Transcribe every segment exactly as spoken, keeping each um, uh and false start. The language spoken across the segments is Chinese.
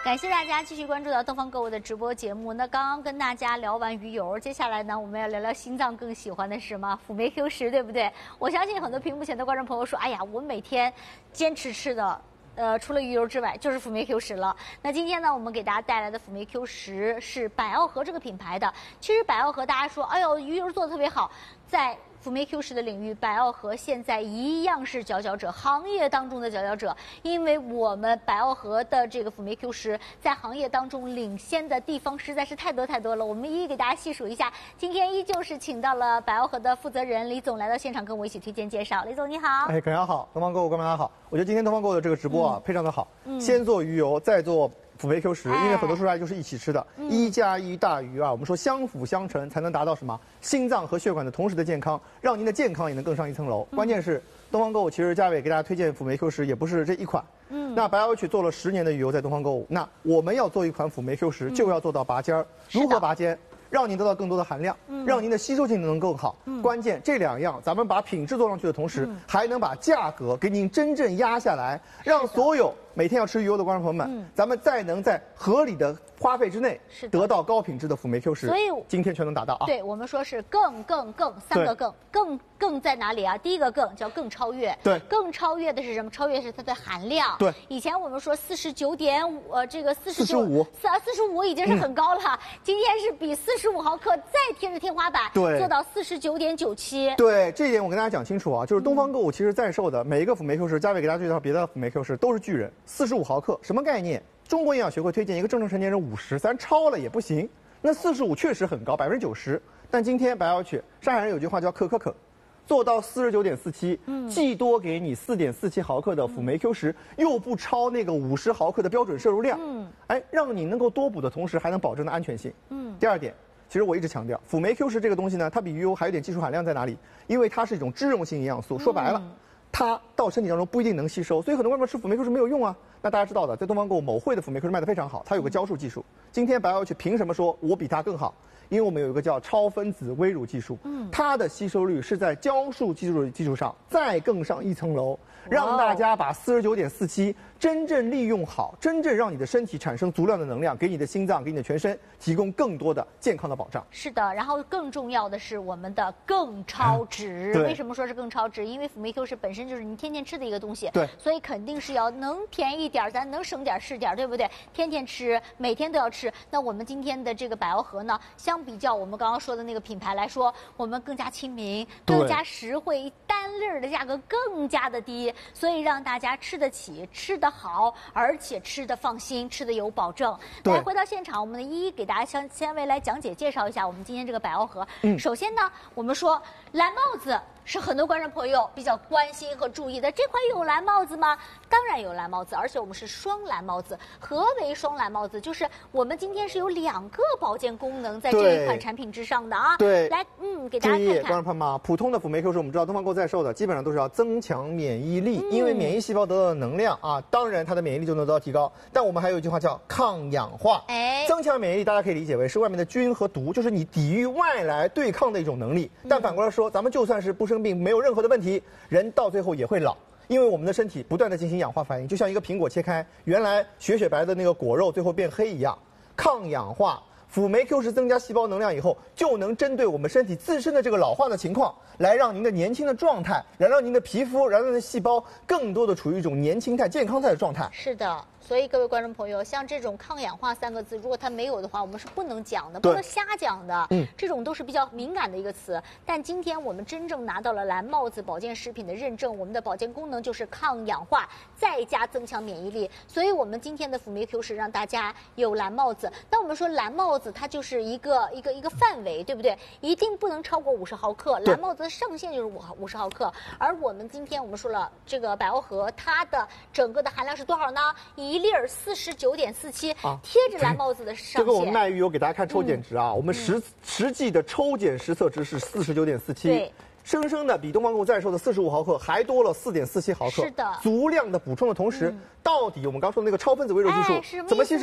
感谢大家继续关注到东方购物的直播节目。那刚刚跟大家聊完鱼油，接下来呢，我们要聊聊心脏更喜欢的是什么？辅酶 Q 十，对不对？我相信很多屏幕前的观众朋友说：“哎呀，我每天坚持吃的。”呃，除了鱼油之外，就是辅酶 Q 十了。那今天呢，我们给大家带来的辅酶 Q 十是百奥和这个品牌的。其实百奥和大家说，哎呦，鱼油做的特别好，在辅酶 Q 十的领域，百奥和现在一样是佼佼者，行业当中的佼佼者。因为我们百奥和的这个辅酶 Q 十在行业当中领先的地方实在是太多太多了，我们一一给大家细数一下。今天依旧是请到了百奥和的负责人李总来到现场，跟我一起推荐介绍。李总你好。 哎，大家好，东方购物观众大家好。我觉得今天东方购物的这个直播啊，嗯、非常的好。嗯、先做鱼油，再做辅酶 Q 十，因为很多说出来就是一起吃的，哎、一加一大于二。我们说相辅相成，才能达到什么？心脏和血管的同时的健康，让您的健康也能更上一层楼。嗯、关键是东方购物其实价位给大家推荐辅酶 Q 十也不是这一款。嗯，那白奥曲做了十年的鱼油在东方购物，那我们要做一款辅酶 Q 十，就要做到拔尖儿。如何拔尖？让您得到更多的含量，嗯、让您的吸收性能更好。嗯、关键这两样，咱们把品质做上去的同时，嗯、还能把价格给您真正压下来，让所有每天要吃鱼油的观众朋友们，嗯、咱们再能在合理的花费之内得到高品质的辅酶 Q 十。所以今天全能达到啊！ 对我们说是更更更三个更，更更在哪里啊？第一个更叫更超越， 对， 更超越的是什么？超越是它的含量。 对， 以前我们说四十九点五，呃，这个四十四十五， 四啊四十五已经是很高了，嗯、今天是比四十五毫克再贴着天花板， 对， 做到四十九点九七。 对，这一点我跟大家讲清楚啊，就是东方购物其实在售的每一个辅酶 Q 十，价位给大家介绍别的辅酶 Q 十都是巨人，四十五毫克，什么概念？中国营养学会推荐一个正常成年人五十，咱超了也不行。那四十五确实很高，百分之九十。但今天白奥曲，上海人有句话叫可可可，做到四十九点四七，嗯，既多给你四点四七毫克的辅酶 Q 十，又不超那个五十毫克的标准摄入量，嗯，哎，让你能够多补的同时还能保证的安全性。嗯，第二点。其实我一直强调，辅酶 Q 十这个东西呢，它比鱼油还有点技术含量在哪里？因为它是一种脂溶性营养素，说白了，嗯、它到身体当中不一定能吸收，所以很多观众吃辅酶 Q 十没有用啊。那大家知道的，在东方购物某汇的辅酶 Q 十卖得非常好，它有个胶束技术。今天白奥曲凭什么说我比它更好？因为我们有一个叫超分子微乳技术，嗯，它的吸收率是在胶束技术基础上再更上一层楼，让大家把四十九点四七真正利用好，真正让你的身体产生足量的能量，给你的心脏，给你的全身提供更多的健康的保障。 是的，然后更重要的是我们的更超值。嗯、为什么说是更超值？因为辅酶 Q 十本身就是你天天吃的一个东西， 对， 所以肯定是要能便宜点，咱能省点是点，对不对？天天吃，每天都要吃。那我们今天的这个百奥和呢，相比较我们刚刚说的那个品牌来说，我们更加亲民，更加实惠，单粒儿的价格更加的低，所以让大家吃得起，吃得好，而且吃得放心，吃得有保证。来，回到现场，我们一一给大家先先为来讲解介绍一下我们今天这个百奥和。嗯，首先呢，我们说蓝帽子是很多观众朋友比较关心和注意的，这款有蓝帽子吗？当然有蓝帽子，而且我们是双蓝帽子。何为双蓝帽子？就是我们今天是有两个保健功能在这一款产品之上的啊。 对， 来，嗯，给大家看看。 注意，观众朋友们，普通的辅酶 Q 十我们知道东方购物在售的基本上都是要增强免疫力，嗯、因为免疫细胞得到的能量啊，当然它的免疫力就能得到提高。但我们还有一句话叫抗氧化，哎，增强免疫力大家可以理解为是外面的菌和毒，就是你抵御外来对抗的一种能力。但反过来说，咱们就算是不生病，没有任何的问题，人到最后也会老。因为我们的身体不断的进行氧化反应，就像一个苹果切开，原来雪雪白的那个果肉最后变黑一样。抗氧化，辅酶 Q 十增加细胞能量以后，就能针对我们身体自身的这个老化的情况，来让您的年轻的状态，来让您的皮肤，来让您的细胞更多的处于一种年轻态、健康态的状态。 是的。所以各位观众朋友，像这种抗氧化三个字，如果它没有的话，我们是不能讲的，不能瞎讲的。嗯，这种都是比较敏感的一个词。但今天我们真正拿到了蓝帽子保健食品的认证，我们的保健功能就是抗氧化，再加增强免疫力。所以我们今天的辅酶 Q 十让大家有蓝帽子。那我们说蓝帽子它就是一个一个一个范围，对不对？一定不能超过五十毫克。蓝帽子的上限就是五毫五十毫克。而我们今天我们说了，这个百奥和它的整个的含量是多少呢？一粒儿四十九点四七，贴着蓝帽子的上限。 这个我们卖鱼油给大家看抽检值啊，嗯、我们实、嗯、实际的抽检实测值是四十九点四七。对。生生的比东方购物在售的四十五毫克还多了四点四七毫克， 是的， 足量的补充的同时，嗯、到底我们刚说的那个超分子微乳技术、哎、怎么吸收？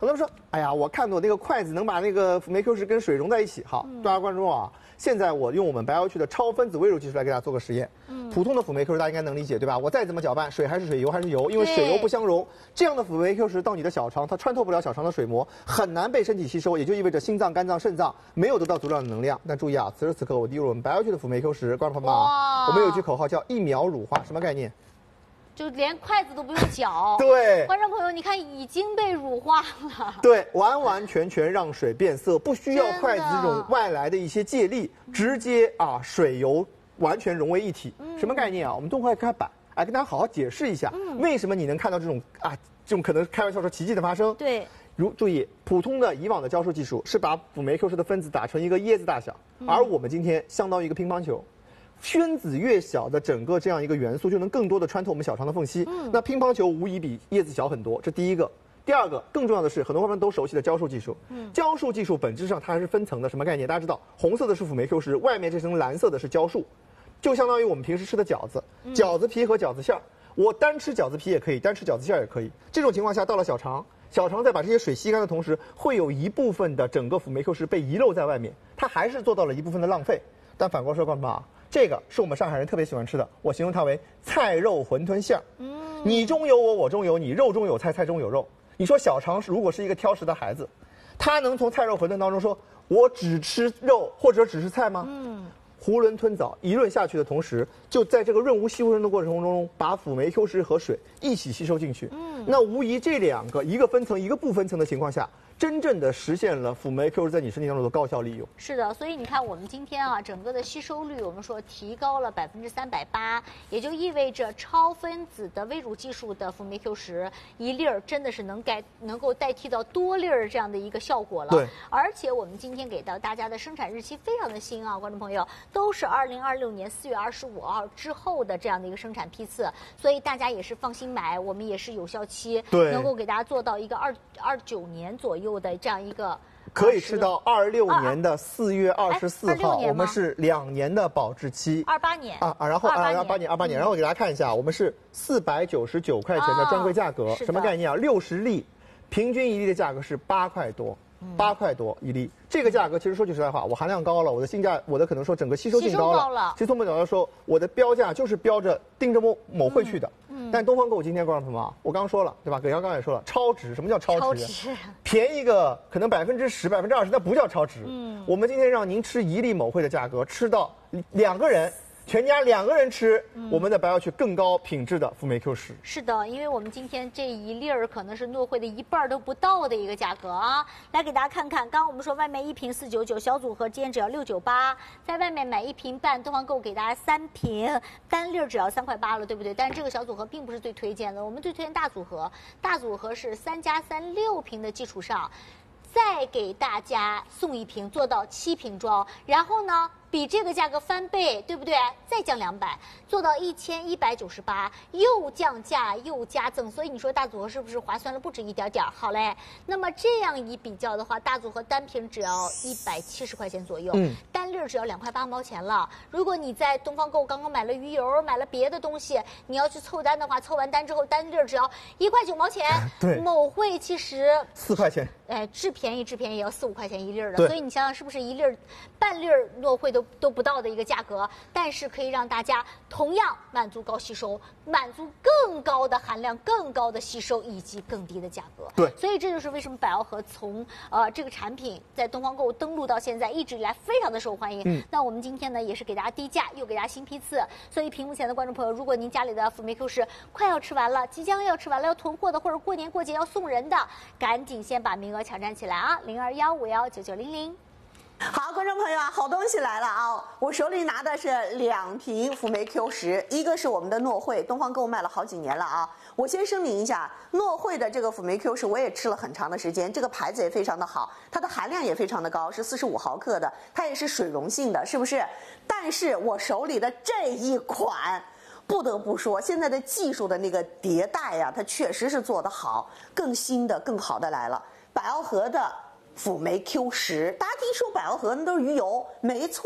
很多人说，哎呀，我看到那个筷子能把那个辅酶 Q 十跟水溶在一起。好，大家关注啊。现在我用我们白芍曲的超分子微乳技术来给大家做个实验。嗯，普通的辅酶 Q 十大家应该能理解，对吧？我再怎么搅拌，水还是水，油还是油，因为水油不相溶。这样的辅酶 Q 十到你的小肠，它穿透不了小肠的水膜，很难被身体吸收，也就意味着心脏、肝脏、肾脏没有得到足量的能量。但注意啊，此时此刻我滴入我们白芍曲的辅酶 Q 十，观众朋友们啊，我们有句口号叫一秒乳化，什么概念？ 就连筷子都不用搅。 对， 观众朋友，你看已经被乳化了。 对，完完全全让水变色，不需要筷子这种外来的一些借力，直接啊水油完全融为一体。嗯、什么概念啊？我们动画开板，哎，跟大家好好解释一下，嗯、为什么你能看到这种啊这种可能开玩笑说奇迹的发生？ 对。 如注意，普通的以往的胶授技术是把辅酶 Q 十的分子打成一个椰子大小，嗯、而我们今天相当于一个乒乓球。分子越小的整个这样一个元素，就能更多的穿透我们小肠的缝隙。嗯，那乒乓球无疑比叶子小很多，这第一个。第二个，更重要的是，很多朋友们都熟悉的胶授技术。嗯，胶授技术本质上它还是分层的，什么概念？大家知道，红色的是辅酶 Q 十，外面这层蓝色的是胶束，就相当于我们平时吃的饺子，饺子皮和饺子馅儿。我单吃饺子皮也可以，单吃饺子馅儿也可以。这种情况下，到了小肠，小肠在把这些水吸干的同时，会有一部分的整个辅酶 Q 十被遗漏在外面，它还是做到了一部分的浪费。但反过来说，观众朋友啊。这个是我们上海人特别喜欢吃的，我形容它为菜肉馄饨馅儿。嗯，你中有我，我中有你，肉中有菜，菜中有肉。你说小肠如果是一个挑食的孩子，他能从菜肉馄饨当中说，我只吃肉或者只吃菜吗？嗯，囫囵吞枣一润下去的同时，就在这个润物细无声的过程中，把辅酶 Q 十和水一起吸收进去。嗯，那无疑这两个一个分层一个不分层的情况下。真正的实现了辅酶 Q 十在你身体当中的高效利用。 是的，所以你看我们今天啊，整个的吸收率我们说提高了百分之三百八，也就意味着超分子的微乳技术的辅酶 Q 十一粒儿真的是能盖能够代替到多粒儿这样的一个效果了。 对， 而且我们今天给到大家的生产日期非常的新啊，观众朋友都是二零二六年四月二十五号之后的这样的一个生产批次，所以大家也是放心买，我们也是有效期， 对， 能够给大家做到一个二二九年左右的这样一个。 可以吃到二六年的四月二十四号，我们是两年的保质期。 二八年啊啊，然后啊二八年二八年，然后我给大家看一下，我们是四百九十九块钱的专柜价格，什么概念啊？六十粒，平均一粒的价格是八块多。八块多一粒，这个价格其实说句实在话，我含量高了，我的性价，我的可能说整个吸收性高了。 高了其实从某角度说，我的标价就是标着盯着某某会去的。嗯。但东方购物今天观众朋友啊，我刚刚说了，对吧？葛阳刚才也说了，超值。什么叫超值？ 超值。 便宜个可能百分之十、百分之二十，那不叫超值。嗯。我们今天让您吃一粒某会的价格，吃到两个人。全家两个人吃，嗯、我们的白芍曲更高品质的辅酶 Q 十。 是的，因为我们今天这一粒儿可能是诺惠的一半都不到的一个价格啊！来给大家看看，刚刚我们说外面一瓶四九九，小组合今天只要六九八，在外面买一瓶半，东方购给大家三瓶，单粒儿只要三块八了，对不对？但是这个小组合并不是最推荐的，我们最推荐大组合，大组合是三加三六瓶的基础上，再给大家送一瓶，做到七瓶装，然后呢？比这个价格翻倍，对不对？再降两百，做到一千一百九十八，又降价又加赠，所以你说大组合是不是划算了不止一点点？好嘞，那么这样一比较的话，大组合单瓶只要一百七十块钱左右，嗯，单粒只要两块八毛钱了。如果你在东方购刚刚买了鱼油，买了别的东西，你要去凑单的话，凑完单之后单粒只要一块九毛钱。 对， 某会其实四块钱， 哎，质便宜质便宜也要四五块钱一粒的，所以你想想是不是一粒半粒诺惠都都不到的一个价格，但是可以让大家同样满足高吸收，满足更高的含量、更高的吸收以及更低的价格。 对， 所以这就是为什么百奥盒从呃这个产品在东方购物登陆到现在，一直以来非常的受欢迎。嗯，那我们今天呢也是给大家低价，又给大家新批次。所以屏幕前的观众朋友，如果您家里的辅酶 Q 十快要吃完了，即将要吃完了，要囤货的，或者过年过节要送人的，赶紧先把名额抢占起来啊！零二幺五幺九九零零。 好，观众朋友啊，好东西来了啊！我手里拿的是两瓶辅酶 Q 十，一个是我们的诺惠，东方购物卖了好几年了啊。我先声明一下，诺惠的这个辅酶 Q 十我也吃了很长的时间，这个牌子也非常的好，它的含量也非常的高，是四十五毫克的，它也是水溶性的，是不是？但是我手里的这一款，不得不说，现在的技术的那个迭代呀、啊，它确实是做得好，更新的、更好的来了。百奥盒的辅酶 Q 十，大家听说百奥盒那都是鱼油，没错。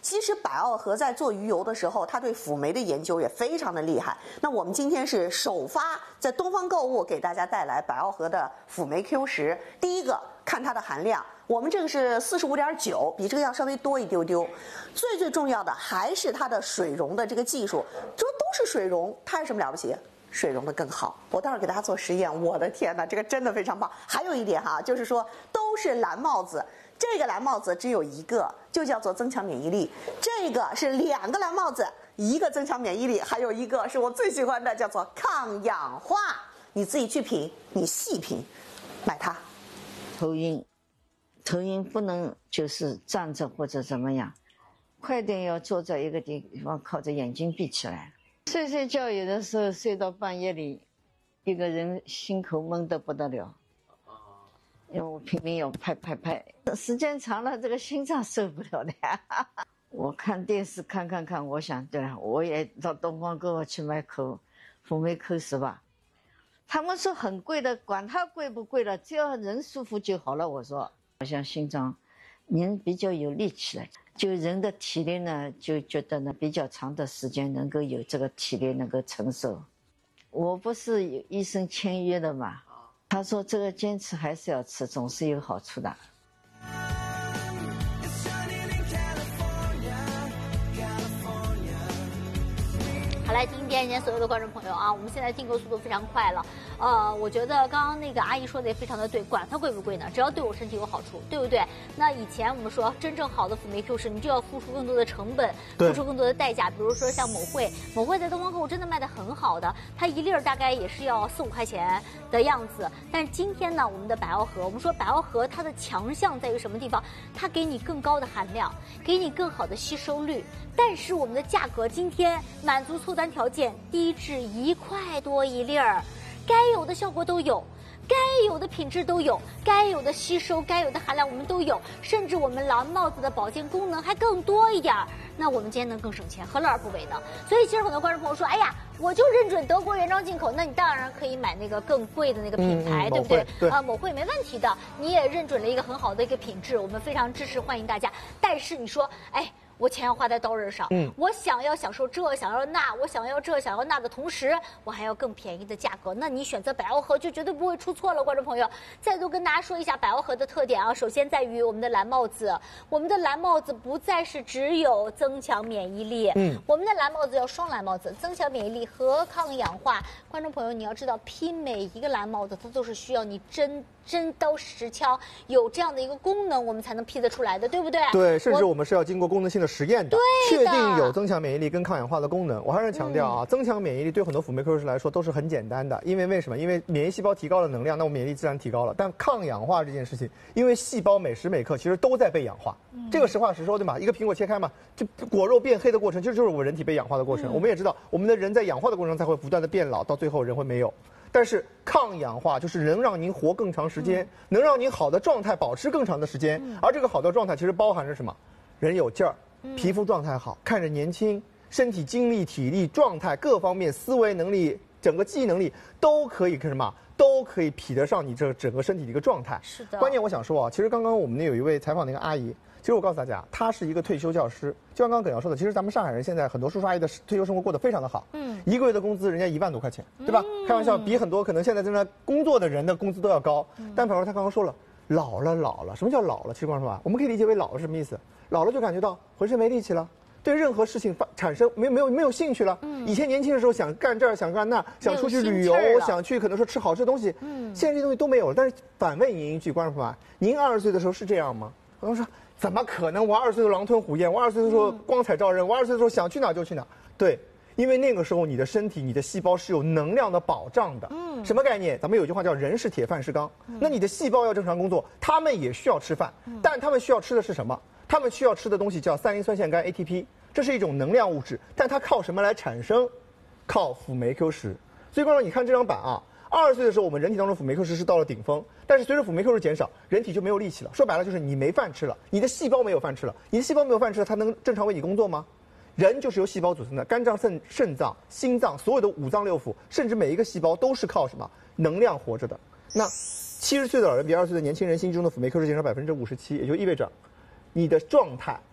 其实百奥和在做鱼油的时候，他对辅酶的研究也非常的厉害。那我们今天是首发在东方购物给大家带来百奥和的辅酶 Q 十。第一个看它的含量，我们这个是四十五点九，比这个要稍微多一丢丢。最最重要的还是它的水溶的这个技术，这都是水溶，它有什么了不起？水溶的更好。我待会儿给大家做实验，我的天哪，这个真的非常棒。还有一点哈，就是说都是蓝帽子，这个蓝帽子只有一个，就叫做增强免疫力。这个是两个蓝帽子，一个增强免疫力，还有一个是我最喜欢的，叫做抗氧化。你自己去品，你细品，买它。 头晕，头晕不能就是站着或者怎么样，快点要坐在一个地方，靠着眼睛闭起来。睡睡觉有的时候睡到半夜里，一个人心口闷得不得了，因为我拼命要拍拍拍，时间长了这个心脏受不了的呀。我看电视看看看，我想对了，我也到东方购物去买口辅酶 Q 十吧。他们说很贵的，管它贵不贵了，只要人舒服就好了。我说，好像心脏人比较有力气了，就人的体力呢，就觉得呢比较长的时间能够有这个体力能够承受。我不是有医生签约的嘛，他说这个坚持还是要吃，总是有好处的。 好，来听一遍，今天所有的观众朋友啊，我们现在订购速度非常快了。呃，我觉得刚刚那个阿姨说的也非常的对，管它贵不贵呢，只要对我身体有好处，对不对？那以前我们说真正好的辅酶 Q 十，你就要付出更多的成本，付出更多的代价。比如说像某汇，某汇在东方购物真的卖得很好的，它一粒儿大概也是要四五块钱的样子。但是今天呢，我们的百奥和，我们说百奥和它的强项在于什么地方？它给你更高的含量，给你更好的吸收率。但是我们的价格今天满足凑单条件，低至一块多一粒儿。该有的效果都有，该有的品质都有，该有的吸收，该有的含量我们都有，甚至我们蓝帽子的保健功能还更多一点。那我们今天能更省钱，何乐而不为呢？所以其实很多观众朋友说，哎呀，我就认准德国原装进口，那你当然可以买那个更贵的那个品牌， 嗯、 对不对？ 对啊，某汇没问题的，你也认准了一个很好的一个品质，我们非常支持，欢迎大家。但是你说，哎。我钱要花在刀刃上，嗯，我想要享受这，想要那，我想要这，想要那的同时，我还要更便宜的价格。那你选择百奥和就绝对不会出错了，观众朋友。再度跟大家说一下百奥和的特点啊，首先在于我们的蓝帽子，我们的蓝帽子不再是只有增强免疫力，嗯，我们的蓝帽子要双蓝帽子，增强免疫力和抗氧化。观众朋友，你要知道，拼每一个蓝帽子，它都是需要你真。真刀实枪，有这样的一个功能，我们才能批得出来的，对不对？ 对，甚至我们是要经过功能性的实验的，确定有增强免疫力跟抗氧化的功能。我还是强调啊，嗯、增强免疫力对很多辅酶 Q 十来说都是很简单的，因为为什么？因为免疫细胞提高了能量，那我免疫力自然提高了。但抗氧化这件事情，因为细胞每时每刻其实都在被氧化，嗯、这个实话实说对吧？一个苹果切开嘛，就果肉变黑的过程，其实就是我们人体被氧化的过程。嗯、我们也知道，我们的人在氧化的过程中才会不断的变老，到最后人会没有。但是抗氧化就是能让您活更长时间，嗯、能让您好的状态保持更长的时间。嗯、而这个好的状态其实包含着什么？人有劲儿，嗯、皮肤状态好，看着年轻，身体精力、体力、状态各方面、思维能力、整个记忆能力都可以跟什么？都可以匹得上你这整个身体的一个状态。 是的。 关键我想说啊，其实刚刚我们那有一位采访那个阿姨。其实我告诉大家，她是一个退休教师。就像刚刚耿瑶说的，其实咱们上海人现在很多叔叔阿姨的退休生活过得非常的好。嗯，一个月的工资人家一万多块钱，对吧？嗯、开玩笑，比很多可能现在正在工作的人的工资都要高。嗯、但朋友他刚刚说了，老了老了，什么叫老了？其实观众说吧，我们可以理解为老了什么意思？老了就感觉到浑身没力气了。对任何事情发产生没没有没有兴趣了。嗯，以前年轻的时候想干这儿想干那，想出去旅游，想去可能说吃好吃的东西。嗯，现在这些东西都没有了。但是反问您一句，观众朋友，您二十岁的时候是这样吗？我刚说怎么可能？我二十岁的时候狼吞虎咽，我二十岁的时候光彩照人，我二十岁的时候想去哪就去哪。对，因为那个时候你的身体、你的细胞是有能量的保障的。嗯，什么概念？咱们有句话叫“人是铁，饭是钢”。嗯，那你的细胞要正常工作，他们也需要吃饭，嗯、但他们需要吃的是什么？他们需要吃的东西叫三磷酸腺苷 A T P， 这是一种能量物质，但它靠什么来产生？靠辅酶 Q 十。所以观众，你看这张板啊。二十岁的时候，我们人体当中辅酶 Q 十是到了顶峰，但是随着辅酶 Q 十减少，人体就没有力气了。说白了就是你没饭吃了，你的细胞没有饭吃了，你的细胞没有饭吃了，它能正常为你工作吗？人就是由细胞组成的，肝脏、肾、肾脏、心脏，所有的五脏六腑，甚至每一个细胞都是靠什么能量活着的。那七十岁的老人比二十岁的年轻人心中的辅酶 Q 十减少百分之五十七，也就意味着你的状态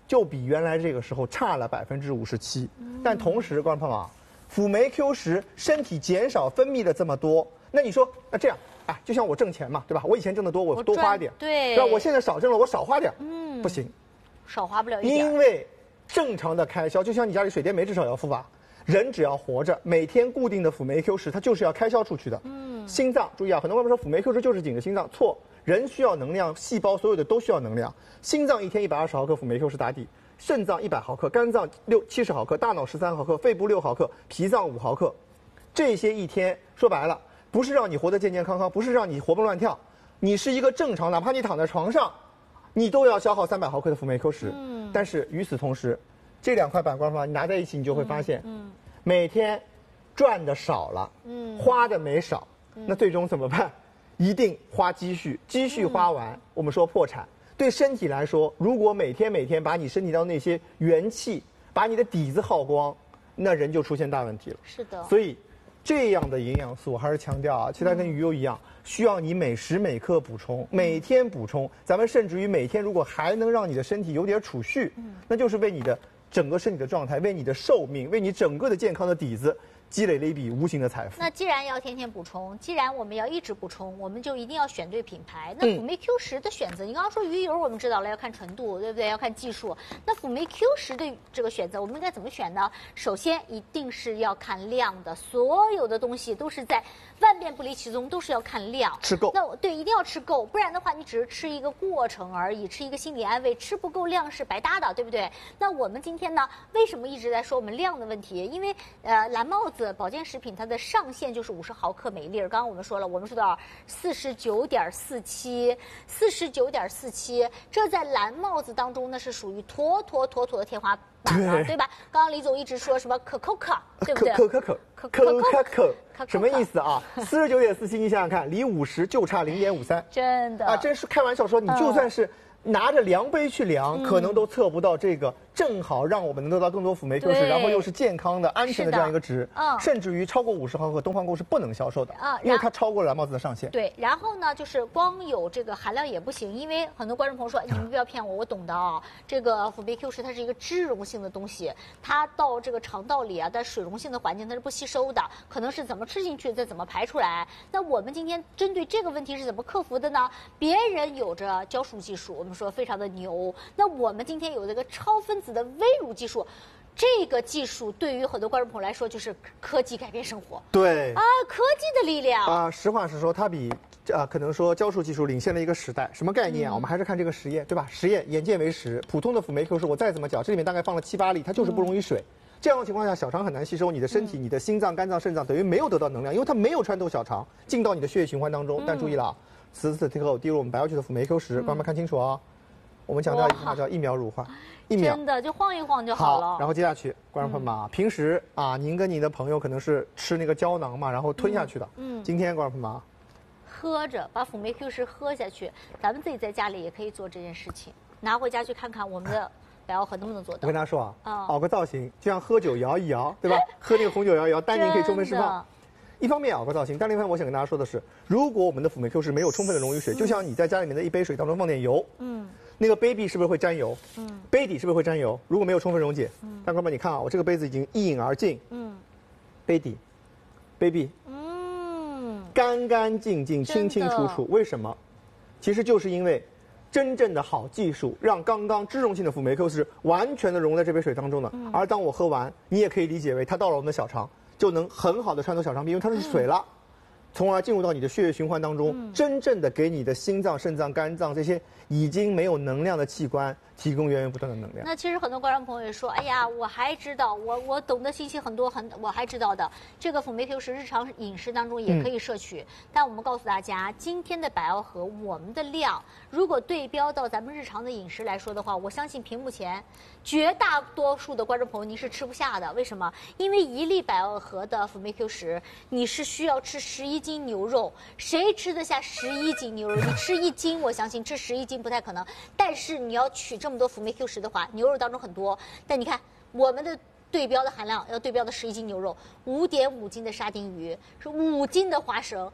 就比原来这个时候差了百分之五十七。但同时，观众朋友啊，辅酶 Q 十身体减少分泌了这么多，那你说那这样，哎，就像我挣钱嘛，对吧？我以前挣得多，我多花一点， 对， 对吧？我现在少挣了，我少花点，嗯，不行， 少花不了一点， 因为正常的开销，就像你家里水电煤至少要付吧。人只要活着，每天固定的辅酶 Q 十，它就是要开销出去的。嗯，心脏注意啊，很多朋友说辅酶 Q 十就是紧着心脏，错，人需要能量，细胞所有的都需要能量。心脏一天一百二十毫克辅酶 Q 十打底，肾脏一百毫克，肝脏六七十毫克，大脑十三毫克，肺部六毫克，脾脏五毫克。这些一天说白了，不是让你活得健健康康，不是让你活蹦乱跳，你是一个正常，哪怕你躺在床上，你都要消耗三百毫克的辅酶 Q 十。嗯，但是与此同时，这两块板块方你拿在一起，你就会发现，嗯，嗯每天赚的少了，嗯，花的没少，嗯、那最终怎么办？一定花积蓄，积蓄花完，嗯、我们说破产。对身体来说，如果每天每天把你身体当中那些元气，把你的底子耗光，那人就出现大问题了。 是的。 所以，这样的营养素还是强调啊，其他跟鱼油一样，嗯、需要你每时每刻补充，每天补充。咱们甚至于每天如果还能让你的身体有点储蓄，嗯、那就是为你的整个身体的状态，为你的寿命，为你整个的健康的底子积累了一笔无形的财富。 那既然要天天补充，既然我们要一直补充，我们就一定要选对品牌。那辅酶 Q 十的选择，嗯、你刚刚说鱼油，我们知道了要看纯度，对不对？要看技术。那辅酶 Q 十的这个选择，我们应该怎么选呢？首先一定是要看量的，所有的东西都是在万变不离其宗，都是要看量， 吃够。 那对，一定要吃够，不然的话，你只是吃一个过程而已，吃一个心理安慰，吃不够量是白搭的，对不对？那我们今天呢，为什么一直在说我们量的问题？因为呃，蓝帽子保健食品它的上限就是五十毫克每粒儿。刚刚我们说了，我们说到四十九点四七，四十九点四七，这在蓝帽子当中呢是属于妥妥妥妥的天花板了，对吧？刚刚李总一直说什么可口可，对不对？ 可可可可可可可，什么意思啊？四十九点四七，你想想看，离五十就差零点五三， 真的啊，真是开玩笑说，你就算是拿着量杯去量，可能都测不到这个正好让我们能得到更多辅酶 Q 十，然后又是健康的、安全的这样一个值。嗯，甚至于超过五十毫克，东方购是不能销售的啊，因为它超过了蓝帽子的上限。 对，然后呢，就是光有这个含量也不行，因为很多观众朋友说，你们不要骗我，我懂的啊。这个辅酶 Q 十它是一个脂溶性的东西，它到这个肠道里啊，在水溶性的环境它是不吸收的，可能是怎么吃进去，再怎么排出来。那我们今天针对这个问题是怎么克服的呢？别人有着浇束技术，我们说非常的牛，那我们今天有这个超分子的微乳技术。这个技术对于很多观众朋友来说，就是科技改变生活。 对啊，科技的力量啊，实话实说，它比啊可能说浇束技术领先了一个时代。什么概念啊？嗯、我们还是看这个实验，对吧？实验眼见为实，普通的辅酶 Q 十我再怎么搅，这里面大概放了七八粒，它就是不溶于水。嗯、这样的情况下，小肠很难吸收，你的身体、嗯、你的心脏、肝脏、肾脏等于没有得到能量，因为它没有穿透小肠进到你的血液循环当中。嗯、但注意了啊，此次之后滴入我们白药区的辅酶 Q 十，观众们看清楚啊、哦。我们强调一句话叫一秒乳化，一秒真的就晃一晃就好了。 好，然后接下去，观众朋友们啊，嗯、平时啊，您跟你的朋友可能是吃那个胶囊嘛，然后吞下去的。嗯。嗯今天观众朋友们啊， 喝着把辅酶 Q 十喝下去，咱们自己在家里也可以做这件事情，拿回家去看看我们的白药盒能不能做到。 我跟大家说啊，啊熬个造型，就像喝酒摇一摇，对吧？喝那个红酒摇一摇，单宁可以充分释放。一方面熬个造型，但另一方面我想跟大家说的是，如果我们的辅酶 Q 十没有充分的溶于水，嗯、就像你在家里面的一杯水当中放点油，嗯。那个杯壁是不是会沾油？嗯，杯底是不是会沾油？如果没有充分溶解，嗯，但哥们你看啊，我这个杯子已经一饮而尽，嗯，杯底、杯壁，嗯，干干净净、清清楚楚。为什么？其实就是因为真正的好技术，让刚刚脂溶性的辅酶 Q 十完全的溶在这杯水当中的。嗯、而当我喝完，你也可以理解为它到了我们的小肠，就能很好的穿透小肠壁，因为它是水了。嗯从而进入到你的血液循环当中，嗯、真正的给你的心脏、肾脏、肝脏这些已经没有能量的器官提供源源不断的能量。 那其实很多观众朋友也说，哎呀，我还知道，我我懂得信息很多，很我还知道的，这个辅酶 Q 十日常饮食当中也可以摄取。嗯、但我们告诉大家，今天的百药盒我们的量，如果对标到咱们日常的饮食来说的话，我相信屏幕前绝大多数的观众朋友您是吃不下的。为什么？因为一粒百药盒的辅酶 Q 十，你是需要吃十一斤牛肉，谁吃得下十一斤牛肉？你吃一斤，我相信吃十一斤不太可能。但是你要取这么多辅酶 Q 十的话，牛肉当中很多。但你看我们的对标的含量，要对标的十一斤牛肉，五点五斤的沙丁鱼，是五斤的花生。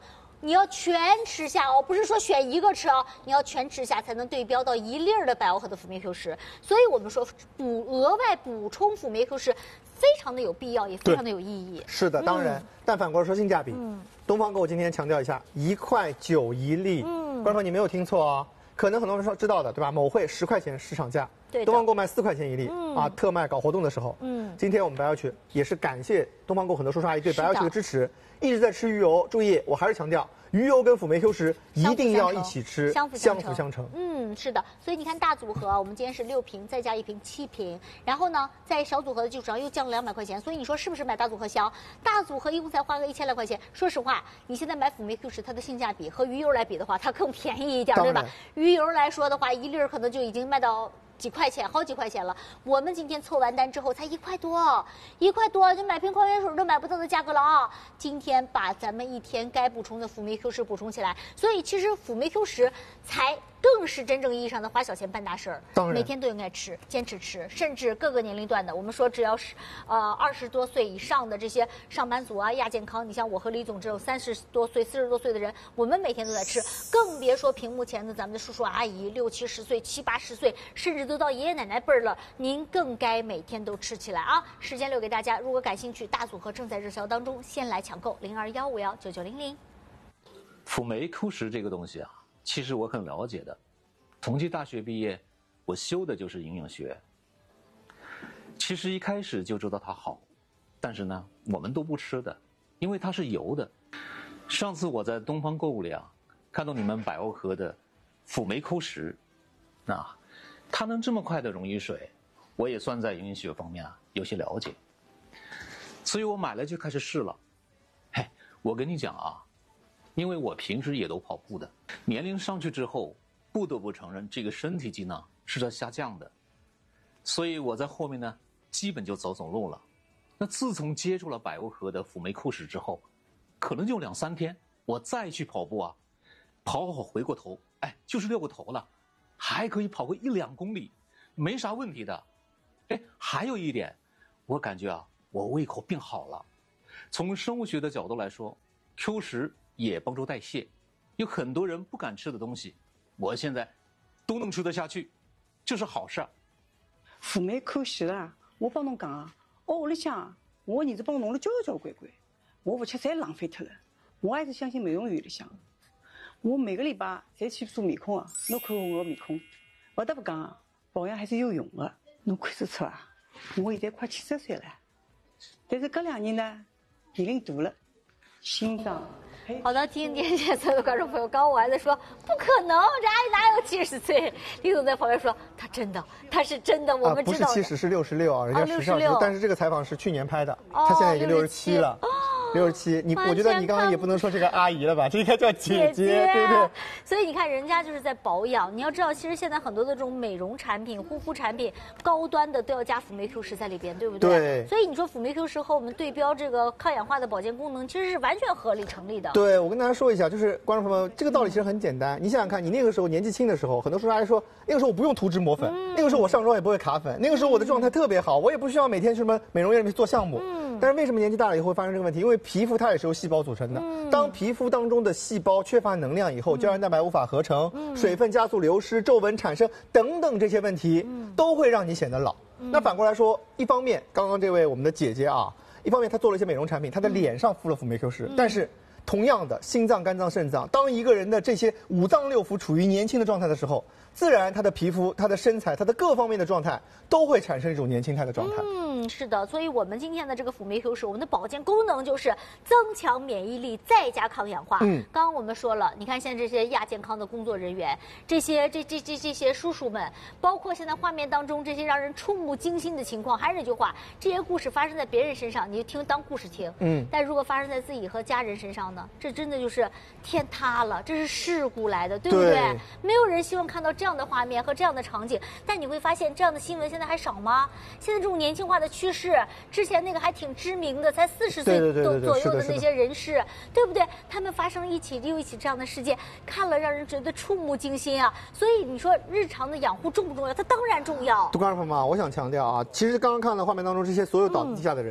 你要全吃下哦，不是说选一个吃哦，你要全吃下才能对标到一粒儿的百欧和的辅酶 Q 十。所以我们说补额外补充辅酶 Q 十非常的有必要，也非常的有意义。 是的，当然，嗯、但反过来说性价比，嗯，东方购物今天强调一下，一块九一粒，嗯，观众朋友你没有听错哦。可能很多人说知道的，对吧？某会十块钱市场价， 对， 东方购卖四块钱一粒，嗯、啊，特卖搞活动的时候，嗯，今天我们白小曲也是感谢东方购很多叔叔阿姨对白小曲的支持，一直在吃鱼油。注意，我还是强调，鱼油跟辅酶 Q 十一定要一起吃， 相辅相辅相成。 嗯，是的。所以你看大组合，我们今天是六瓶，再加一瓶七瓶，然后呢，在小组合的基础上又降了两百块钱。所以你说是不是买大组合香？大组合一共才花个一千来块钱。说实话，你现在买辅酶 Q 十，它的性价比和鱼油来比的话，它更便宜一点，对吧？鱼油来说的话，一粒可能就已经卖到几块钱，好几块钱了。我们今天凑完单之后才一块多，一块多就买瓶矿泉水都买不到的价格了啊！今天把咱们一天该补充的辅酶 Q 十补充起来，所以其实辅酶 Q 十才更是真正意义上的花小钱办大事儿。 当然， 每天都应该吃，坚持吃，甚至各个年龄段的，我们说只要是呃二十多岁以上的这些上班族啊、亚健康，你像我和李总只有三十多岁、四十多岁的人，我们每天都在吃，更别说屏幕前的咱们的叔叔阿姨，六七十岁、七八十岁，甚至都到爷爷奶奶辈儿了，您更该每天都吃起来啊！时间留给大家，如果感兴趣，大组合正在热销当中，先来抢购零二幺五幺九九零零。 辅酶 Q 十这个东西啊，其实我很了解的。同济大学毕业，我修的就是营养学。其实一开始就知道它好，但是呢，我们都不吃的，因为它是油的。上次我在东方购物里啊，看到你们百欧盒的辅酶 Q 十，啊，它能这么快的溶于水，我也算在营养学方面啊有些了解。所以我买了就开始试了。嘿，我跟你讲啊，因为我平时也都跑步的，年龄上去之后，不得不承认这个身体机能是在下降的，所以我在后面呢基本就走走路了。那自从接触了百欧盒的辅酶 Q 十之后，可能就两三天，我再去跑步啊，跑好回过头，哎，就是六个头了，还可以跑个一两公里，没啥问题的。哎，还有一点，我感觉啊，我胃口变好了。从生物学的角度来说 ，Q 十也帮助代谢，有很多人不敢吃的东西，我现在都能吃得下去，这是好事儿。 辅酶 Q 十啊，我帮侬讲啊，我屋里向我儿子帮我弄了交交关关，我不吃侪浪费脱了。我还是相信美容院里向，我每个礼拜侪去做面孔啊，侬看我面孔，不得不讲啊，保养还是有用的。侬看得出啊，我现在快七十岁了，但是这两年呢，年龄大了，心脏。 好的，提醒电视所有的观众朋友，刚刚我还在说不可能，这阿姨哪有七十岁？李总在旁边说他真的，他是真的，我们知道、 啊、不是七十是六十六啊，人家时尚是、 哦， 但是这个采访是去年拍的，哦、他现在已经六十七了。六十七，你我觉得你刚刚也不能说这个阿姨了吧，这应该叫姐姐，姐姐对不对？ 所以你看，人家就是在保养。你要知道，其实现在很多的这种美容产品、护肤产品，高端的都要加辅酶 Q 十在里边，对不对？ 对。 所以你说辅酶 Q 十和我们对标这个抗氧化的保健功能，其实是完全合理成立的。 对，我跟大家说一下，就是观众朋友，这个道理其实很简单。嗯、你想想看，你那个时候年纪轻的时候，很多叔叔阿姨说，那个时候我不用涂脂抹粉，嗯、那个时候我上妆也不会卡粉，那个时候我的状态特别好，我也不需要每天去什么美容院里面做项目。嗯。但是为什么年纪大了以后会发生这个问题？因为皮肤它也是由细胞组成的。嗯、当皮肤当中的细胞缺乏能量以后，胶原蛋白无法合成，嗯、水分加速流失，皱纹产生等等这些问题，嗯、都会让你显得老。嗯、那反过来说，一方面，刚刚这位我们的姐姐啊，一方面她做了一些美容产品，她的脸上敷了辅酶 Q 十，嗯、但是同样的，心脏、肝脏、肾脏，当一个人的这些五脏六腑处于年轻的状态的时候，自然他的皮肤、他的身材、他的各方面的状态都会产生一种年轻态的状态。 嗯，是的，所以我们今天的这个辅酶 Q 十，我们的保健功能就是增强免疫力，再加抗氧化。嗯，刚刚我们说了，你看现在这些亚健康的工作人员，这些这这这这些叔叔们，包括现在画面当中这些让人触目惊心的情况，还是那句话，这些故事发生在别人身上，你就听当故事听。嗯，但如果发生在自己和家人身上呢，这真的就是天塌了，这是事故来的，对不对？对，没有人希望看到这样的画面和这样的场景，但你会发现这样的新闻现在还少吗？现在这种年轻化的趋势，之前那个还挺知名的，才四十岁左左右的那些人士，对不对？他们发生一起又一起这样的事件，看了让人觉得触目惊心啊！所以你说日常的养护重不重要？它当然重要。 杜观众朋友们，我想强调啊，其实刚刚看到画面当中这些所有倒地下的人。嗯，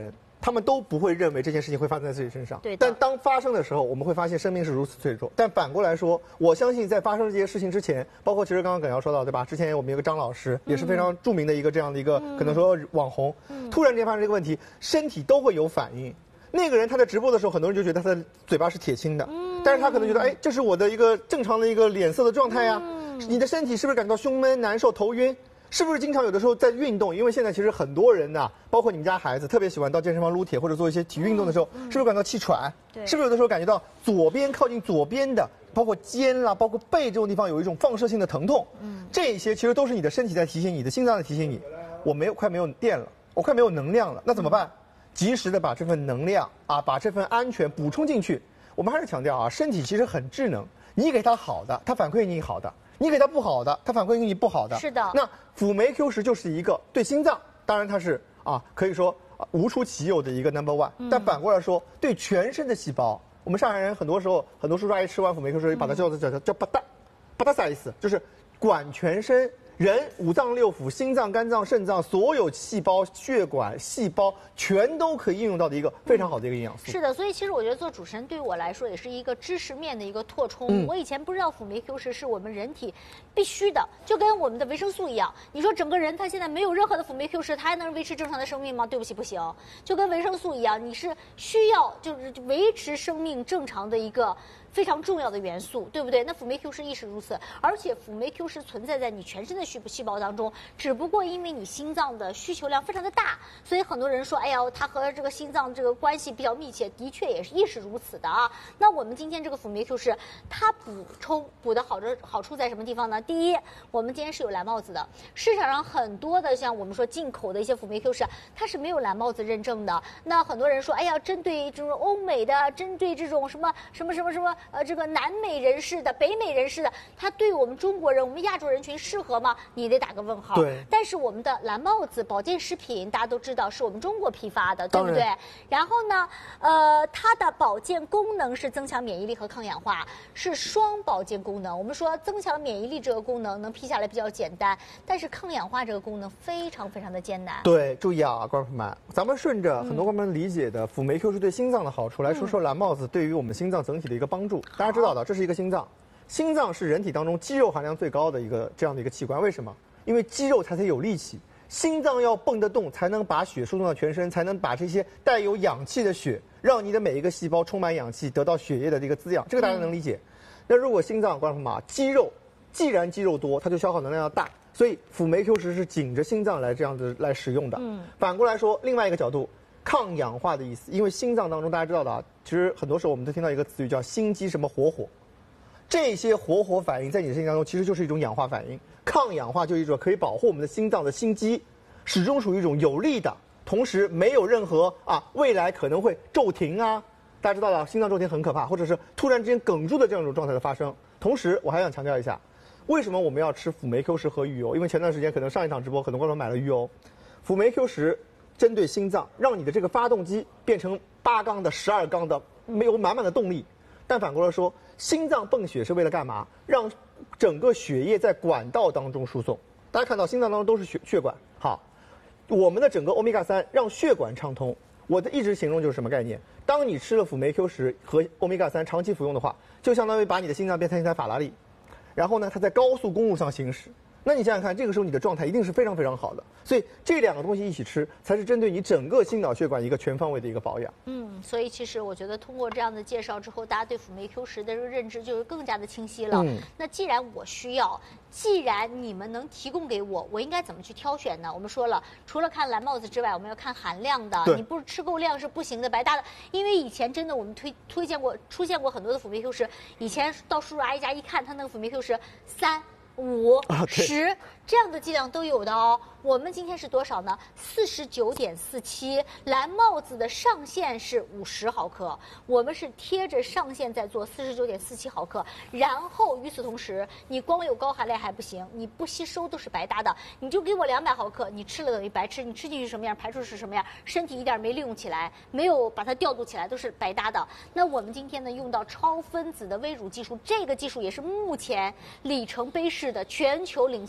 他们都不会认为这件事情会发生在自己身上。 对的。 但当发生的时候，我们会发现生命是如此脆弱。但反过来说，我相信在发生这些事情之前，包括其实刚刚耿瑶说到，对吧？之前我们有个张老师，也是非常著名的一个这样的一个、嗯、可能说网红，嗯、突然之间发生这个问题，身体都会有反应。那个人他在直播的时候，很多人就觉得他的嘴巴是铁青的，嗯、但是他可能觉得，哎，这是我的一个正常的一个脸色的状态呀、啊。嗯、你的身体是不是感到胸闷、难受、头晕？是不是经常有的时候在运动？因为现在其实很多人呐、啊，包括你们家孩子，特别喜欢到健身房撸铁或者做一些体育运动的时候，嗯、是不是感到气喘？对，是不是有的时候感觉到左边靠近左边的，包括肩啦，包括背这种地方有一种放射性的疼痛？嗯，这些其实都是你的身体在提醒你，的心脏在提醒你，我没有快没有电了，我快没有能量了，那怎么办？及时的把这份能量啊，把这份安全补充进去。我们还是强调啊，身体其实很智能，你给它好的，它反馈你好的；你给它不好的，它反馈给你不好的。 是的。 那辅酶 Q 十就是一个对心脏，当然它是啊，可以说、啊、无出其右的一个 number one、嗯。但反过来说，对全身的细胞，我们上海人很多时候，很多叔叔阿姨吃完辅酶 Q 十，把它叫做叫叫叫巴达，巴达啥意思？就是管全身。人五脏六腑、心脏、肝脏、肾脏，所有细胞、血管、细胞全都可以应用到的一个非常好的一个营养素。 是的，所以其实我觉得做主持人对于我来说也是一个知识面的一个扩充。嗯、我以前不知道辅酶 Q 十是我们人体必须的，就跟我们的维生素一样。你说整个人他现在没有任何的辅酶 Q 十，他还能维持正常的生命吗？对不起，不行。就跟维生素一样，你是需要就是维持生命正常的一个。非常重要的元素，对不对？那辅酶 Q 十亦是如此，而且辅酶 Q 十存在在你全身的细细胞当中，只不过因为你心脏的需求量非常的大，所以很多人说，哎呀，它和这个心脏这个关系比较密切，的确也是亦是如此的啊。那我们今天这个辅酶 Q 十，它补充补的好的好处在什么地方呢？第一，我们今天是有蓝帽子的，市场上很多的像我们说进口的一些辅酶 Q 十，它是没有蓝帽子认证的。那很多人说，哎呀，针对这种欧美的，针对这种什么什么什么什么。呃，这个南美人士的、北美人士的，它对我们中国人、我们亚洲人群适合吗？你得打个问号。 对。 但是我们的蓝帽子保健食品，大家都知道是我们中国批发的，对不对？然后呢，呃，它的保健功能是增强免疫力和抗氧化，是双保健功能。我们说增强免疫力这个功能能批下来比较简单，但是抗氧化这个功能非常非常的艰难。 对，注意啊，观众朋友们，咱们顺着很多观众理解的辅酶 Q 是对心脏的好处，来说说蓝帽子对于我们心脏整体的一个帮助。大家知道的，这是一个心脏，心脏是人体当中肌肉含量最高的一个这样的一个器官。为什么？因为肌肉才才有力气，心脏要蹦得动，才能把血输送到全身，才能把这些带有氧气的血，让你的每一个细胞充满氧气，得到血液的这个滋养。这个大家能理解。嗯、那如果心脏，观众朋友们，肌肉既然肌肉多，它就消耗能量要大，所以辅酶 Q 十是紧着心脏来这样子来使用的。嗯。反过来说，另外一个角度。抗氧化的意思，因为心脏当中大家知道的啊，其实很多时候我们都听到一个词语叫心肌什么活火，这些活火反应在你的身体当中其实就是一种氧化反应。抗氧化就是一种可以保护我们的心脏的心肌，始终属于一种有力的，同时没有任何啊未来可能会骤停啊，大家知道了，心脏骤停很可怕，或者是突然之间哽住的这样一种状态的发生。同时，我还想强调一下，为什么我们要吃辅酶 Q 十和鱼油？因为前段时间可能上一场直播，很多观众买了鱼油，辅酶 Q 十。针对心脏，让你的这个发动机变成八缸的、十二缸的，没有满满的动力。但反过来说，心脏泵血是为了干嘛？让整个血液在管道当中输送。大家看到心脏当中都是血血管。好，我们的整个欧米伽三让血管畅通。我的一直形容就是什么概念？当你吃了辅酶 Q 十和欧米伽三长期服用的话，就相当于把你的心脏变成一台法拉利，然后呢，它在高速公路上行驶。那你想想看，这个时候你的状态一定是非常非常好的，所以这两个东西一起吃，才是针对你整个心脑血管一个全方位的一个保养。 嗯，所以其实我觉得通过这样的介绍之后，大家对辅酶 Q 十的认知就是更加的清晰了。嗯，那既然我需要，既然你们能提供给我，我应该怎么去挑选呢？我们说了，除了看蓝帽子之外，我们要看含量的。你不吃够量是不行的，白搭的。因为以前真的我们推推荐过，出现过很多的辅酶 Q 十，以前到叔叔阿姨家一看，他那个辅酶 Q 十三。五、十这样的剂量都有的哦。我们今天是多少呢？四十九点四七，蓝帽子的上限是五十毫克，我们是贴着上限在做四十九点四七毫克。然后与此同时，你光有高含量还不行，你不吸收都是白搭的。你就给我两百毫克，你吃了等于白吃，你吃进去什么样，排出是什么样，身体一点没利用起来，没有把它调度起来，都是白搭的。那我们今天呢，用到超分子的微乳技术，这个技术也是目前里程碑式的全球领先的一个技术。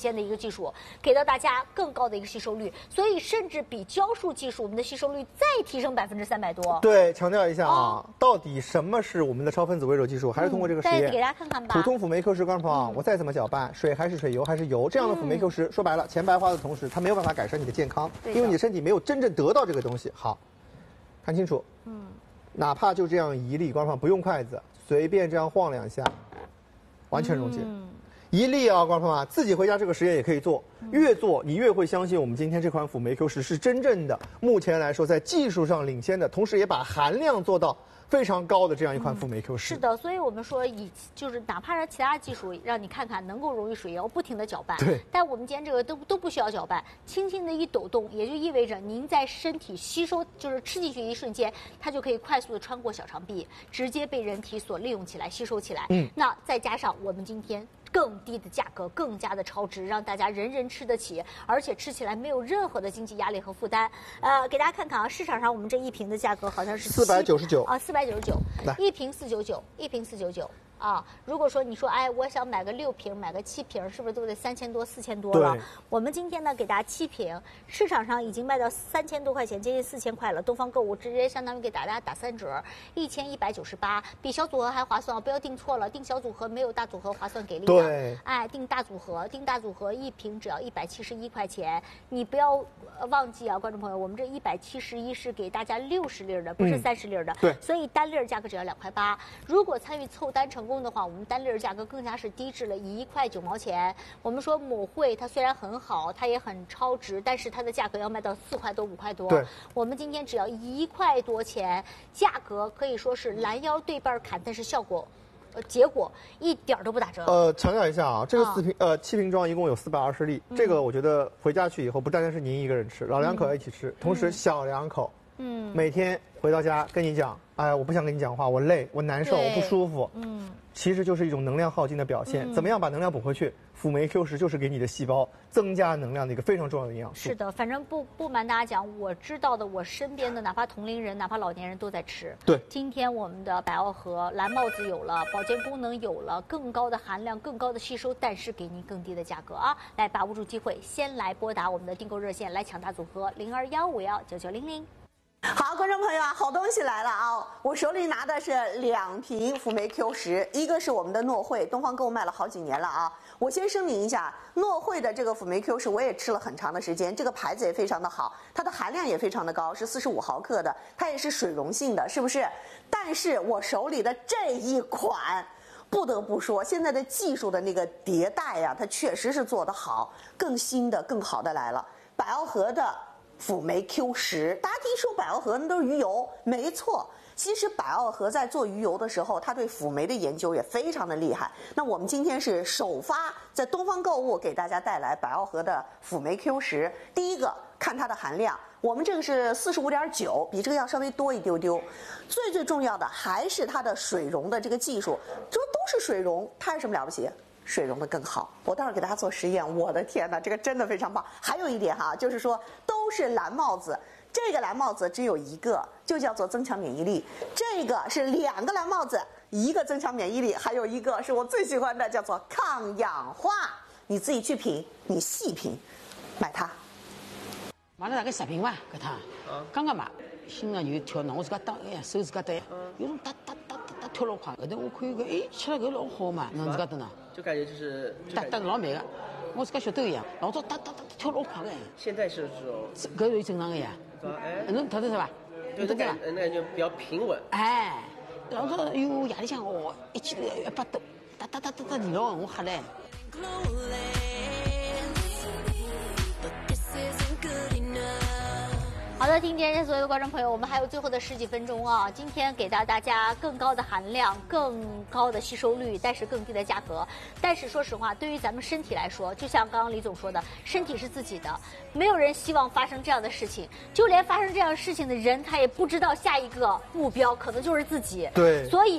技术，给到大家更高的一个吸收率，所以甚至比胶束技术我们的吸收率再提升百分之三百多。 对，强调一下啊， 哦、 到底什么是我们的超分子微柔技术？还是通过这个实验， 嗯、给大家看看吧。 普通辅酶 Q 十，观众朋友啊，我再怎么搅拌，水还是水，油还是油，这样的辅酶 Q 十，说白了，钱白花的同时，它没有办法改善你的健康，因为你身体没有真正得到这个东西。好，看清楚，嗯，哪怕就这样一粒，观众朋友不用筷子，随便这样晃两下，完全溶解。嗯，一粒啊，观众朋友啊，自己回家这个实验也可以做，越做你越会相信我们今天这款辅酶 Q 十是真正的，目前来说在技术上领先的，同时也把含量做到非常高的这样一款辅酶 Q 十。 是的，所以我们说以就是哪怕是其他技术让你看看能够溶于水，也要不停的搅拌。 对。 但我们今天这个都都不需要搅拌，轻轻的一抖动，也就意味着您在身体吸收就是吃进去一瞬间，它就可以快速的穿过小肠壁，直接被人体所利用起来、吸收起来。嗯。那再加上我们今天更低的价格，更加的超值，让大家人人吃得起，而且吃起来没有任何的经济压力和负担。呃，给大家看看啊，市场上我们这一瓶的价格好像是四百九十九啊，四百九十九，一瓶四九九，一瓶四九九。啊，如果说你说，哎，我想买个六瓶，买个七瓶，是不是都得三千多、四千多了？我们今天呢，给大家七瓶，市场上已经卖到三千多块钱，接近四千块了。东方购物直接相当于给大家打三折，一千一百九十八，比小组合还划算哦！不要订错了，订小组合没有大组合划算给力。 对， 哎，订大组合，订大组合一瓶只要一百七十一块钱。你不要忘记啊，观众朋友，我们这一百七十一是给大家六十粒的，不是三十粒的。 嗯、对， 所以单粒价格只要两块八。如果参与凑单成功的话，我们单粒价格更加是低至了一块九毛钱。我们说抹会它虽然很好，它也很超值，但是它的价格要卖到四块多、五块多。 对， 我们今天只要一块多钱，价格可以说是拦腰对半砍，但是效果。呃，结果一点都不打折。 呃，强调一下啊，这个四瓶、啊、呃七瓶装一共有四百二十粒、嗯，这个我觉得回家去以后不单单是您一个人吃，老两口要一起吃，嗯、同时小两口，嗯，每天回到家跟你讲，哎，我不想跟你讲话，我累，我难受，我不舒服，嗯，其实就是一种能量耗尽的表现。嗯、怎么样把能量补回去？辅酶 Q 十就是给你的细胞增加能量的一个非常重要的营养素。 是的，反正不不瞒大家讲，我知道的，我身边的哪怕同龄人，哪怕老年人都在吃。 对， 今天我们的百奥和蓝帽子有了，保健功能有了，更高的含量，更高的吸收，但是给您更低的价格啊！来把握住机会，先来拨打我们的订购热线来抢大组合零二幺五幺九九零零。 好，观众朋友啊，好东西来了啊！我手里拿的是两瓶辅酶 Q 十，一个是我们的诺慧，东方购物卖了好几年了啊。我先声明一下，诺慧的这个辅酶 Q 十我也吃了很长的时间，这个牌子也非常的好，它的含量也非常的高，是四十五毫克的，它也是水溶性的，是不是？但是我手里的这一款，不得不说，现在的技术的那个迭代呀、啊，它确实是做得好，更新的、更好的来了。百奥和的辅酶 Q 十，大家一说百奥和那都是鱼油，没错。其实百奥和在做鱼油的时候，它对辅酶的研究也非常的厉害。那我们今天是首发在东方购物给大家带来百奥和的辅酶 Q 十。第一个看它的含量，我们这个是四十五点九，比这个要稍微多一丢丢。最最重要的还是它的水溶的这个技术，这都是水溶，它有什么了不起？水溶的更好，我待会儿给大家做实验。我的天哪，这个真的非常棒。还有一点哈，就是说都是蓝帽子，这个蓝帽子只有一个，就叫做增强免疫力。这个是两个蓝帽子，一个增强免疫力，还有一个是我最喜欢的，叫做抗氧化。你自己去品，你细品，买它。 买了大概十瓶吧，搿趟。刚刚买，心脏有跳，我自家打，哎呀，手自家打，有种哒哒哒哒哒跳老快。后头我看搿，哎，吃了搿老好嘛，侬自家等喏。 就感觉就是打打老慢个，我自家晓得个呀，老早打打打跳老快个。 现在是这种， 搿是正常个呀。 哎， 侬晓得是吧？ 对，感那感觉比较平稳。 哎，老早哟夜里向哦，一记头一百多，打打打打打地牢，我吓嘞。 好的，听今天所有的观众朋友，我们还有最后的十几分钟啊！今天给到大家更高的含量、更高的吸收率，但是更低的价格。但是说实话，对于咱们身体来说，就像刚刚李总说的，身体是自己的，没有人希望发生这样的事情。就连发生这样的事情的人，他也不知道下一个目标可能就是自己。 对， 所以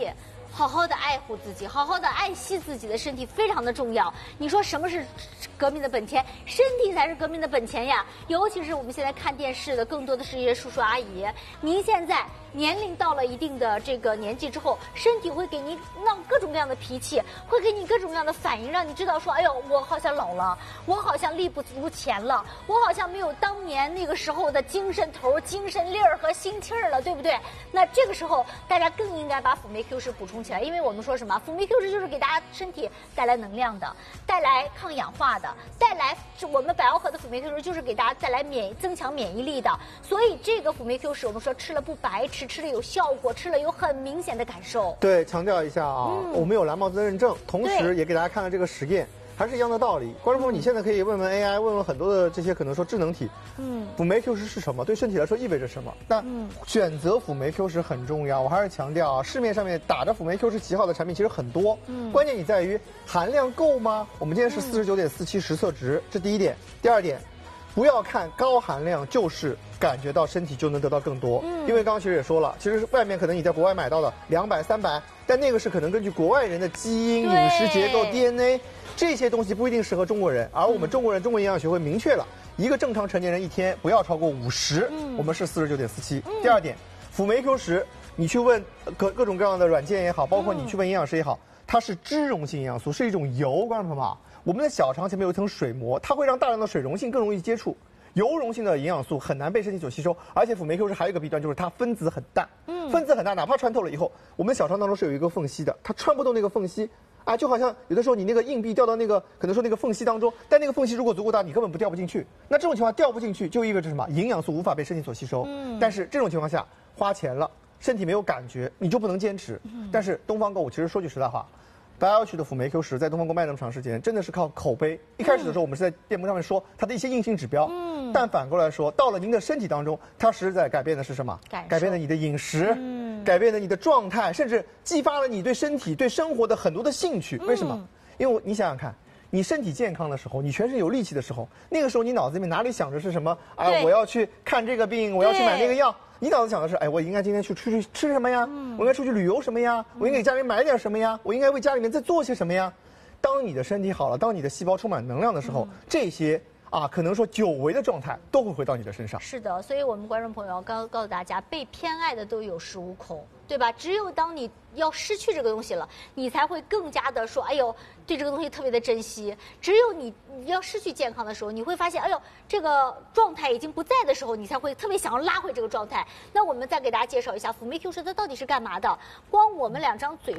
好好的爱护自己，好好的爱惜自己的身体非常的重要。你说什么是革命的本钱？身体才是革命的本钱呀！尤其是我们现在看电视的，更多的是一些叔叔阿姨。您现在年龄到了一定的这个年纪之后，身体会给你闹各种各样的脾气，会给你各种各样的反应，让你知道说，哎呦，我好像老了，我好像力不如前了，我好像没有当年那个时候的精神头、精神力儿和心气儿了，对不对？那这个时候大家更应该把辅酶 Q 十补充起来，因为我们说什么，辅酶 Q 十就是给大家身体带来能量的，带来抗氧化的，带来我们百奥和的辅酶 Q 十就是给大家带来免增强免疫力的。所以这个辅酶 Q 十我们说吃了不白吃，吃了有效果，吃了有很明显的感受。 对，强调一下啊， 嗯、 我们有蓝帽子的认证，同时也给大家看了这个实验。还是一样的道理，观众朋友，你现在可以问问 A I， 问问很多的这些可能说智能体，嗯，辅酶 Q 十是什么？对身体来说意味着什么？但选择辅酶 Q 十很重要。我还是强调啊，市面上面打着辅酶 Q 十旗号的产品其实很多，嗯，关键你在于含量够吗？我们今天是四十九点四七实测值，这第一点。第二点，不要看高含量就是感觉到身体就能得到更多，嗯，因为刚刚其实也说了，其实外面可能你在国外买到的两百、三百，但那个是可能根据国外人的基因、饮食结构、D N A。这些东西不一定适合中国人，而我们中国人，中国营养学会明确了，一个正常成年人一天不要超过五十，我们是四十九点四七。第二点，辅酶 Q 十，你去问各各种各样的软件也好，包括你去问营养师也好，它是脂溶性营养素，是一种油，观众朋友们啊，我们的小肠前面有一层水膜，它会让大量的水溶性更容易接触。油溶性的营养素很难被身体所吸收，而且辅酶 Q 十还有一个弊端，就是它分子很大，嗯，分子很大，哪怕穿透了以后，我们小肠当中是有一个缝隙的，它穿不动那个缝隙。啊，就好像有的时候你那个硬币掉到那个可能说那个缝隙当中，但那个缝隙如果足够大，你根本不掉不进去。那这种情况掉不进去，就意味着什么？营养素无法被身体所吸收。嗯。但是这种情况下花钱了，身体没有感觉，你就不能坚持。嗯。但是东方购物其实说句实在话，白奥曲的辅酶 Q 十在东方购卖那么长时间，真的是靠口碑。一开始的时候，我们是在店铺上面说它的一些硬性指标。嗯。但反过来说，到了您的身体当中，它实在改变的是什么？改变了你的饮食。嗯。改变了你的状态，甚至激发了你对身体、对生活的很多的兴趣。为什么？嗯、因为你想想看，你身体健康的时候，你全身有力气的时候，那个时候你脑子里面哪里想着是什么？哎，我要去看这个病，我要去买那个药。你脑子想的是，哎，我应该今天去出去吃什么呀？嗯、我应该出去旅游什么呀？嗯、我应该给家里买点什么呀？我应该为家里面再做些什么呀？当你的身体好了，当你的细胞充满能量的时候，嗯、这些。啊，可能说久违的状态都会回到你的身上。 是的，所以我们观众朋友告告诉大家，被偏爱的都有恃无恐，对吧？只有当你要失去这个东西了，你才会更加的说，哎呦，对这个东西特别的珍惜。只有你要失去健康的时候，你会发现，哎呦，这个状态已经不在的时候，你才会特别想要拉回这个状态。那我们再给大家介绍一下辅酶 Q 十它到底是干嘛的？光我们两张嘴